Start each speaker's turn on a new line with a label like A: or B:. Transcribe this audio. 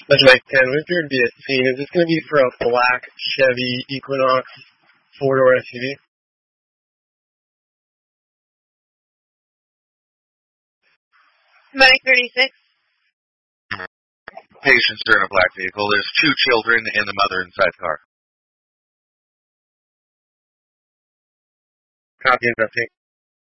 A: That's Mike 10. What's your be a scene? Is this going to be for a black Chevy Equinox 4-door SUV?
B: Mike 36.
C: Patients are in a black vehicle. There's 2 children and the mother inside the car.
A: Copy, investigate.